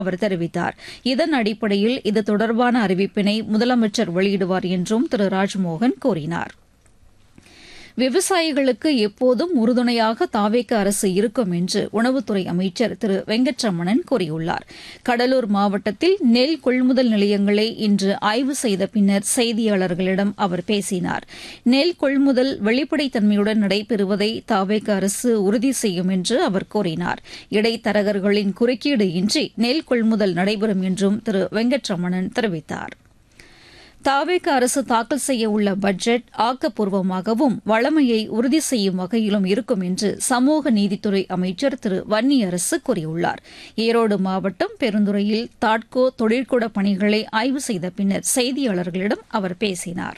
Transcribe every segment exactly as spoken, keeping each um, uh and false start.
அவர் தெரிவித்தார். இதன் அடிப்படையில் இது தொடர்பான அறிவிப்பினை முதலமைச்சர் வெளியிடுவார் என்றும் திரு ராஜ்மோகன் கூறினார். விவசாயிகளுக்கு எப்போதும் உறுதுணையாக தாவேக அரசு இருக்கும் என்று உணவுத்துறை அமைச்சர் திரு வெங்கட்ரமணன் கூறியுள்ளார். கடலூர் மாவட்டத்தில் நெல் கொள்முதல் நிலையங்களை இன்று ஆய்வு செய்த பின்னர் செய்தியாளர்களிடம் அவர் பேசினார். நெல் கொள்முதல் வெளிப்படைத்தன்மையுடன் நடைபெறுவதை தாவேக அரசு உறுதி செய்யும் என்று அவர் கூறினார். இடைத்தரகர்களின் குறுக்கீடு இன்றி நெல் கொள்முதல் நடைபெறும் என்றும் திரு வெங்கட்ரமணன் தெரிவித்தார். தாவேக அரசு தாக்கல் செய்ய உள்ள பட்ஜெட் ஆக்கப்பூர்வமாகவும் வளமையை உறுதி செய்யும் வகையிலும் இருக்கும் என்று சமூக நீதித்துறை அமைச்சர் திரு வன்னியரசு கூறியுள்ளார். ஈரோடு மாவட்டம் பெருந்துறையில் தாட்கோ தொழிற்கூட பணிகளை ஆய்வு செய்த பின்னர் செய்தியாளர்களிடம் அவர் பேசினார்.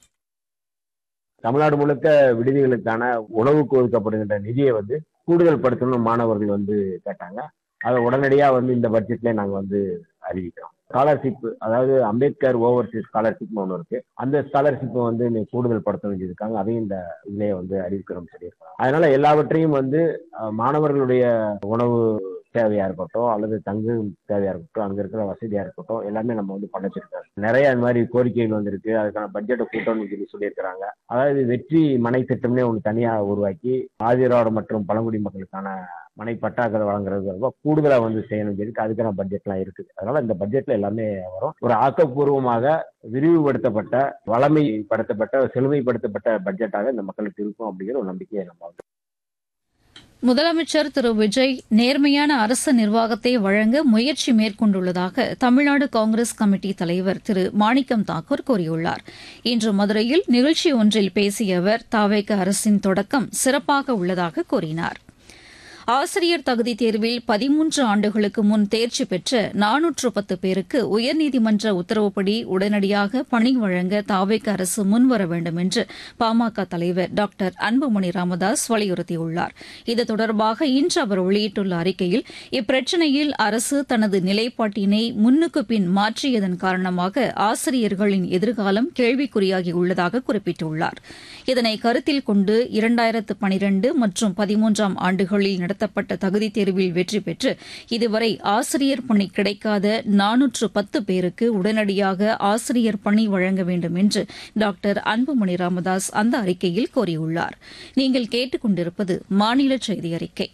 தமிழ்நாடு முழுக்க விடுதிகளுக்கான உணவுக்கு ஒதுக்கப்படுகின்ற நிதியை வந்து கூடுதல் படுத்தணும் மாணவர்கள் வந்து கேட்டாங்க. அதை உடனடியா வந்து இந்த பட்ஜெட்ல நாங்க வந்து அறிவிக்கிறோம். ஸ்காலர்ஷிப், அதாவது அம்பேத்கர் ஓவர்சீஸ் ஸ்காலர்ஷிப் ஒன்று இருக்கு. அந்த ஸ்காலர்ஷிப் வந்து கூடுதல் படுத்த வேண்டியிருக்காங்க. அதையும் இந்த இதுலயே வந்து அறிவிக்கிறோம் சொல்லியிருக்காங்க. அதனால எல்லாவற்றையும் வந்து மாணவர்களுடைய உணவு தேவையா இருக்கட்டும் அல்லது தங்கு தேவையா இருக்கட்டும், அங்க இருக்கிற வசதியா இருக்கட்டும், எல்லாமே நம்ம வந்து பண்ணிச்சிருக்காங்க. நிறைய இந்த மாதிரி கோரிக்கைகள் வந்திருக்கு. அதுக்கான பட்ஜெட்டை கூட்டம்னு சொல்லி சொல்லியிருக்கிறாங்க. அதாவது வெற்றி மனை திட்டம்னே ஒன்று தனியா உருவாக்கி ஆதிராவிட மற்றும் பழங்குடி மக்களுக்கான மனை பட்டாக்களை வழங்குறது கூடுதலா வந்து செய்யணும் சொல்லி அதுக்கான பட்ஜெட்லாம் இருக்குது. அதனால இந்த பட்ஜெட்ல எல்லாமே வரும். ஒரு ஆக்கப்பூர்வமாக விரிவுபடுத்தப்பட்ட வளமைப்படுத்தப்பட்ட செழுமைப்படுத்தப்பட்ட பட்ஜெட்டாக இந்த மக்களுக்கு இருக்கும் அப்படிங்கிற ஒரு நம்பிக்கையை நம்ம வந்து முதலமைச்சர் திரு விஜய் நேர்மையான அரசு நிர்வாகத்தை வழங்க முயற்சி மேற்கொண்டுள்ளதாக தமிழ்நாடு காங்கிரஸ் கமிட்டி தலைவர் திரு மாணிக்கம் தாக்கூர் கூறியுள்ளார். இன்று மதுரையில் நிகழ்ச்சி ஒன்றில் பேசிய அவர் தாவேக அரசின் தொடக்கம் சிறப்பாக உள்ளதாக கூறினார். ஆசிரியர் தகுதி தேர்வில் பதிமூன்று ஆண்டுகளுக்கு முன் தேர்ச்சி பெற்ற நானூற்று பத்து பேருக்கு உயர்நீதிமன்ற உத்தரவுப்படி உடனடியாக பணி வழங்க தாவேக அரசு முன்வர வேண்டும் என்று பாமக தலைவர் டாக்டர் அன்புமணி ராமதாஸ் வலியுறுத்தியுள்ளார். இது தொடர்பாக இன்று அவர் வெளியிட்டுள்ள அறிக்கையில் இப்பிரச்சினையில் அரசு தனது நிலைப்பாட்டினை முன்னுக்கு பின் மாற்றியதன் காரணமாக ஆசிரியர்களின் எதிர்காலம் கேள்விக்குறியாகியுள்ளதாக குறிப்பிட்டுள்ளார். இதனை கருத்தில் கொண்டு இரண்டாயிரத்து பனிரண்டு மற்றும் பதிமூன்றாம் ஆண்டுகளில் நடத்தப்பட்ட தகுதி தேர்வில் வெற்றி பெற்று இதுவரை ஆசிரியர் பணி கிடைக்காத நானூற்று பத்து பேருக்கு உடனடியாக ஆசிரியர் பணி வழங்க வேண்டும் என்று டாக்டர் அன்புமணி ராமதாஸ் அந்த அறிக்கையில் கோரியுள்ளார். நீங்கள் கேட்டுக் கொண்டிருப்பது மாநில செய்தி அறிக்கை.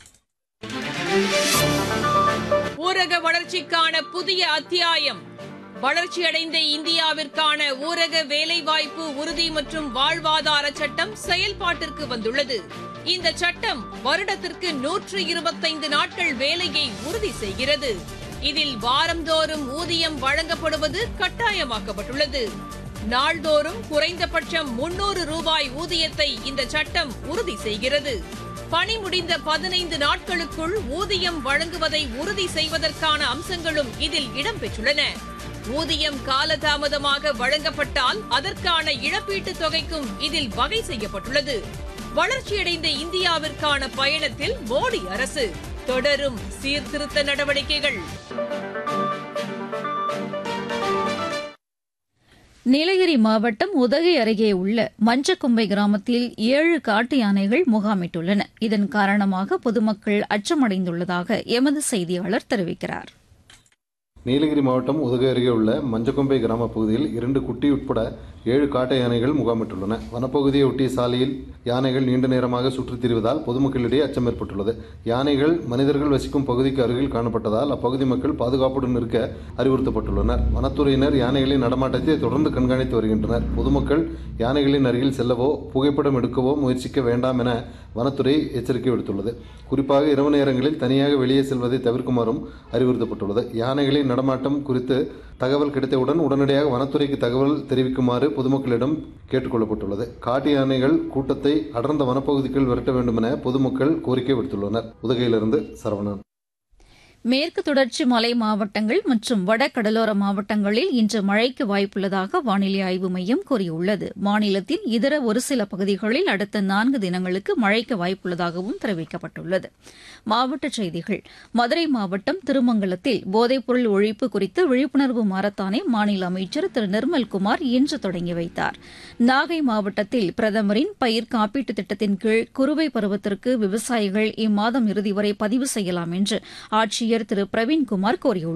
ஊரக வளர்ச்சிக்கான புதிய அத்தியாயம். வளர்ச்சியடைந்த இந்தியாவிற்கான ஊரக வேலைவாய்ப்பு உறுதி மற்றும் வாழ்வாதார சட்டம் செயல்பாட்டிற்கு வந்துள்ளது. இந்த சட்டம் வருடத்திற்கு நூற்று இருபத்தைந்து நாட்கள் வேலையை உறுதி செய்கிறது. இதில் வாரந்தோறும் ஊதியம் வழங்கப்படுவது கட்டாயமாக்கப்பட்டுள்ளது. நாள்தோறும் குறைந்தபட்சம் முன்னூறு ரூபாய் ஊதியத்தை இந்த சட்டம் உறுதி செய்கிறது. பணி முடிந்த பதினைந்து நாட்களுக்குள் ஊதியம் வழங்குவதை உறுதி செய்வதற்கான அம்சங்களும் இதில் இடம்பெற்றுள்ளன. ஊதியம் காலதாமதமாக வழங்கப்பட்டால் அதற்கான இழப்பீட்டுத் தொகைக்கும் இதில் வகை செய்யப்பட்டுள்ளது. வளர்ச்சியடைந்த இந்தியாவிற்கான பயணத்தில் மோடி அரசு தொடரும் சீர்திருத்த நடவடிக்கைகள். நீலகிரி மாவட்டம் உதகை அருகே உள்ள மஞ்சக்கும்பை கிராமத்தில் ஏழு காட்டு யானைகள் முகாமிட்டுள்ளன. இதன் காரணமாக பொதுமக்கள் அச்சமடைந்துள்ளதாக எமது செய்தியாளர் தெரிவிக்கிறார். நீலகிரி மாவட்டம் உதகை அருகே உள்ள மஞ்சக்கொம்பை கிராம பகுதியில் இரண்டு குட்டி உட்பட ஏழு காட்டு யானைகள் முகாமிட்டுள்ளன. வனப்பகுதியை ஒட்டிய சாலையில் யானைகள் நீண்ட நேரமாக சுற்றித் திரிவதால் பொதுமக்களிடையே அச்சம் ஏற்பட்டுள்ளது. யானைகள் மனிதர்கள் வசிக்கும் பகுதிக்கு அருகில் காணப்பட்டதால் அப்பகுதி மக்கள் பாதுகாப்புடன் இருக்க அறிவுறுத்தப்பட்டுள்ளனர். வனத்துறையினர் யானைகளின் நடமாட்டத்தை தொடர்ந்து கண்காணித்து வருகின்றனர். பொதுமக்கள் யானைகளின் அருகில் செல்லவோ புகைப்படம் எடுக்கவோ முயற்சிக்க வேண்டாம் என வனத்துறை எச்சரிக்கை விடுத்துள்ளது. குறிப்பாக இரவு நேரங்களில் தனியாக வெளியே செல்வதை தவிர்க்குமாறும் அறிவுறுத்தப்பட்டுள்ளது. யானைகளின் நடமாட்டம் குறித்து தகவல் கிடைத்தவுடன் உடனடியாக வனத்துறைக்கு தகவல் தெரிவிக்குமாறு பொதுமக்களிடம் கேட்டுக் கொள்ளப்பட்டுள்ளது. காட்டு யானைகள் கூட்டத்தை அடர்ந்த வனப்பகுதிக்குள் விரட்ட வேண்டும் என பொதுமக்கள் கோரிக்கை விடுத்துள்ளனர். உதகையிலிருந்து சரவணன். மேற்கு தொடர்ச்சி மலை மாவட்டங்கள் மற்றும் வட கடலோர மாவட்டங்களில் இன்று மழைக்கு வாய்ப்புள்ளதாக வானிலை ஆய்வு மையம் கூறியுள்ளது. மாநிலத்தின் இதர ஒரு சில பகுதிகளில் அடுத்த நான்கு தினங்களுக்கு மழைக்கு வாய்ப்புள்ளதாகவும் தெரிவிக்கப்பட்டுள்ளது. மாவட்டச் செய்திகள். மதுரை மாவட்டம் திருமங்கலத்தில் போதைப்பொருள் ஒழிப்பு குறித்து விழிப்புணர்வு மாரத்தானை மாநில அமைச்சர் திரு நிர்மல்குமார் இன்று தொடங்கி வைத்தார். நாகை மாவட்டத்தில் பிரதமரின் பயிர் காப்பீட்டுத் திட்டத்தின் கீழ் குறுவை பருவத்திற்கு விவசாயிகள் இம்மாதம் இறுதி வரை பதிவு செய்யலாம் என்று ஆட்சியர் ஆட்சியர் திரு பிரவீன்குமார் கூறியுள்ளார்.